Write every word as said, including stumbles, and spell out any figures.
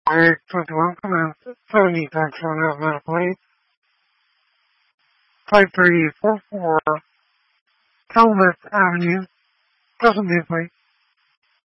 Eric twenty-one comments seventy Jackson Avenue Place, five three four four Calumet Avenue, Chesapeake.